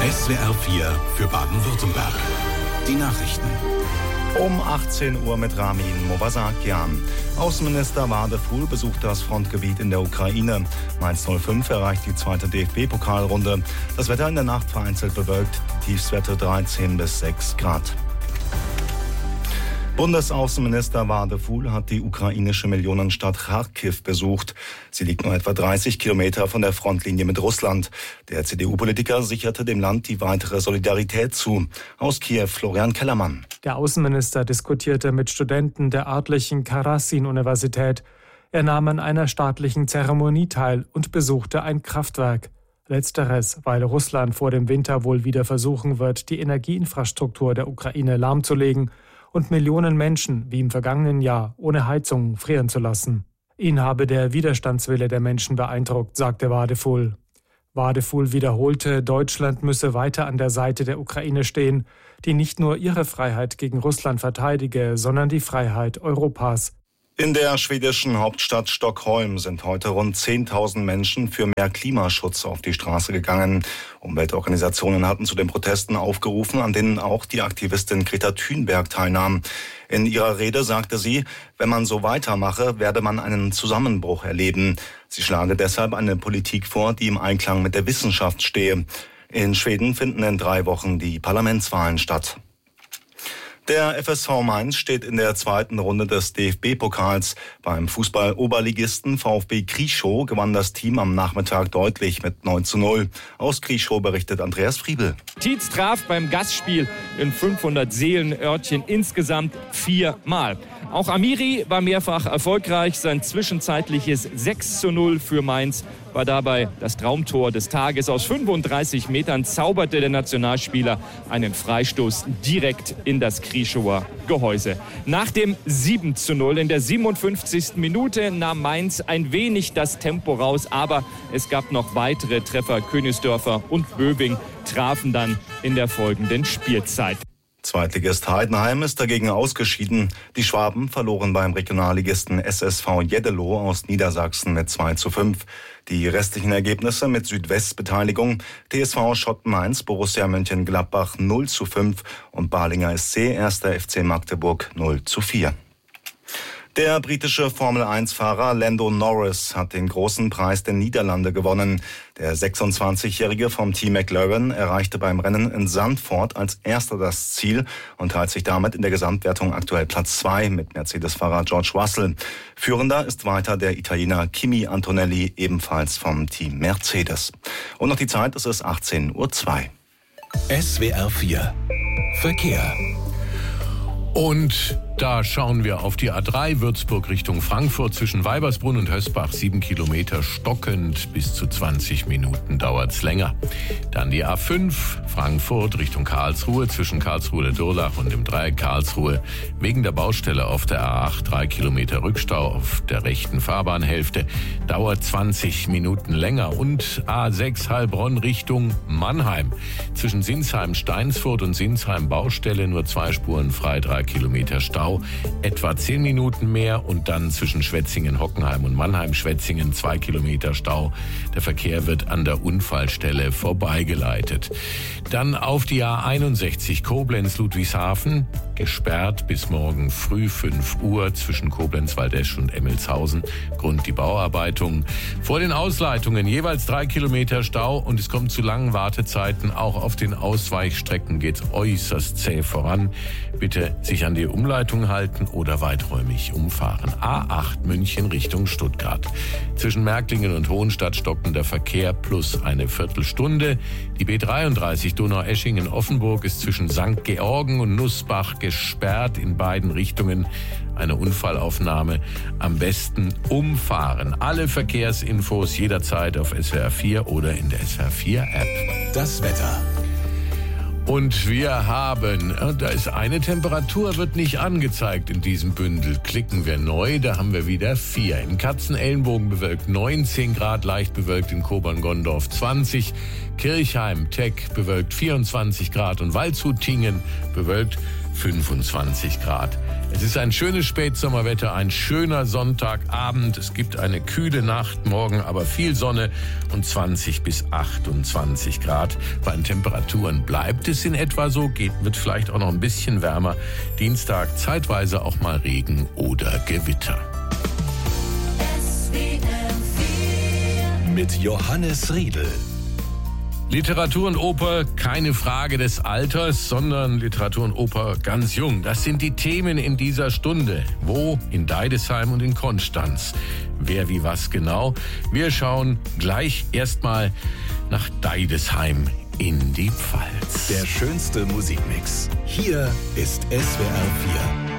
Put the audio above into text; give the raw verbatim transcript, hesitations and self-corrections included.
S W R vier für Baden-Württemberg. Die Nachrichten. Um achtzehn Uhr mit Ramin Movasakian. Außenminister Wadefuhl besucht das Frontgebiet in der Ukraine. Mainz null fünf erreicht die zweite D F B-Pokalrunde. Das Wetter in der Nacht vereinzelt bewölkt. Die Tiefstwerte dreizehn bis sechs Grad. Bundesaußenminister Wadefuhl hat die ukrainische Millionenstadt Charkiw besucht. Sie liegt nur etwa dreißig Kilometer von der Frontlinie mit Russland. Der C D U-Politiker sicherte dem Land die weitere Solidarität zu. Aus Kiew Florian Kellermann. Der Außenminister diskutierte mit Studenten der örtlichen Karasin-Universität. Er nahm an einer staatlichen Zeremonie teil und besuchte ein Kraftwerk. Letzteres, weil Russland vor dem Winter wohl wieder versuchen wird, die Energieinfrastruktur der Ukraine lahmzulegen und Millionen Menschen, wie im vergangenen Jahr, ohne Heizung frieren zu lassen. Ihn habe der Widerstandswille der Menschen beeindruckt, sagte Wadefuhl. Wadefuhl wiederholte, Deutschland müsse weiter an der Seite der Ukraine stehen, die nicht nur ihre Freiheit gegen Russland verteidige, sondern die Freiheit Europas. In der schwedischen Hauptstadt Stockholm sind heute rund zehntausend Menschen für mehr Klimaschutz auf die Straße gegangen. Umweltorganisationen hatten zu den Protesten aufgerufen, an denen auch die Aktivistin Greta Thunberg teilnahm. In ihrer Rede sagte sie, wenn man so weitermache, werde man einen Zusammenbruch erleben. Sie schlage deshalb eine Politik vor, die im Einklang mit der Wissenschaft stehe. In Schweden finden in drei Wochen die Parlamentswahlen statt. Der F S V Mainz steht in der zweiten Runde des D F B-Pokals. Beim Fußball-Oberligisten VfB Krieschow gewann das Team am Nachmittag deutlich mit neun zu null. Aus Krieschow berichtet Andreas Friebel. Tietz traf beim Gastspiel in fünfhundert Seelenörtchen insgesamt viermal. Auch Amiri war mehrfach erfolgreich. Sein zwischenzeitliches sechs zu null für Mainz war dabei das Traumtor des Tages. Aus fünfunddreißig Metern zauberte der Nationalspieler einen Freistoß direkt in das Krieschower Gehäuse. Nach dem sieben zu null in der siebenundfünfzigsten Minute nahm Mainz ein wenig das Tempo raus, aber es gab noch weitere Treffer. Königsdörfer und Böbing trafen dann in der folgenden Spielzeit. Zweitligist Heidenheim ist dagegen ausgeschieden. Die Schwaben verloren beim Regionalligisten S S V Jeddelo aus Niedersachsen mit zwei zu fünf. Die restlichen Ergebnisse mit Südwest-Beteiligung: T S V Schott Mainz, Borussia Mönchengladbach null zu fünf und Balinger S C, erster F C Magdeburg null zu vier. Der britische Formel eins Fahrer Lando Norris hat den großen Preis der Niederlande gewonnen. Der sechsundzwanzigjährige vom Team McLaren erreichte beim Rennen in Zandvoort als erster das Ziel und teilt sich damit in der Gesamtwertung aktuell Platz zwei mit Mercedes-Fahrer George Russell. Führender ist weiter der Italiener Kimi Antonelli, ebenfalls vom Team Mercedes. Und noch die Zeit, es ist achtzehn Uhr zwei. S W R vier Verkehr. Und da schauen wir auf die A drei Würzburg Richtung Frankfurt zwischen Weibersbrunn und Hösbach. Sieben Kilometer stockend, bis zu zwanzig Minuten dauert's länger. Dann die A fünf Frankfurt Richtung Karlsruhe zwischen Karlsruhe-Durlach und dem Dreieck Karlsruhe. Wegen der Baustelle auf der A acht drei Kilometer Rückstau auf der rechten Fahrbahnhälfte. Dauert zwanzig Minuten länger. Und A sechs Heilbronn Richtung Mannheim. Zwischen Sinsheim-Steinsfurt und Sinsheim Baustelle nur zwei Spuren frei, drei Kilometer Stau. Etwa zehn Minuten mehr und dann zwischen Schwetzingen-Hockenheim und Mannheim-Schwetzingen zwei Kilometer Stau. Der Verkehr wird an der Unfallstelle vorbeigeleitet. Dann auf die A einundsechzig Koblenz-Ludwigshafen, gesperrt bis morgen früh fünf Uhr zwischen Koblenz-Waldesch und Emmelshausen. Grund die Bauarbeitungen. Vor den Ausleitungen jeweils drei Kilometer Stau und es kommt zu langen Wartezeiten. Auch auf den Ausweichstrecken geht es äußerst zäh voran. Bitte sich an die Umleitung halten oder weiträumig umfahren. A acht München Richtung Stuttgart. Zwischen Märklingen und Hohenstadt stockt der Verkehr plus eine Viertelstunde. Die B dreiunddreißig Donaueschingen-Offenburg ist zwischen Sankt Georgen und Nussbach gesperrt in beiden Richtungen. Eine Unfallaufnahme. Am besten umfahren. Alle Verkehrsinfos jederzeit auf S W R vier oder in der S W R vier App. Das Wetter. Und wir haben, da ist eine Temperatur, wird nicht angezeigt in diesem Bündel. Klicken wir neu, da haben wir wieder vier. In Katzenellenbogen bewölkt neunzehn Grad, leicht bewölkt in Kobern-Gondorf zwanzig. Kirchheim, Teck bewölkt vierundzwanzig Grad und Waldshut-Tingen bewölkt fünfundzwanzig Grad. Es ist ein schönes Spätsommerwetter, ein schöner Sonntagabend. Es gibt eine kühle Nacht, morgen aber viel Sonne und zwanzig bis achtundzwanzig Grad. Bei den Temperaturen bleibt es in etwa so, geht, wird vielleicht auch noch ein bisschen wärmer. Dienstag zeitweise auch mal Regen oder Gewitter. Mit Johannes Riedl. Literatur und Oper, keine Frage des Alters, sondern Literatur und Oper ganz jung. Das sind die Themen in dieser Stunde. Wo? In Deidesheim und in Konstanz. Wer wie was genau? Wir schauen gleich erstmal nach Deidesheim in die Pfalz. Der schönste Musikmix. Hier ist S W R vier.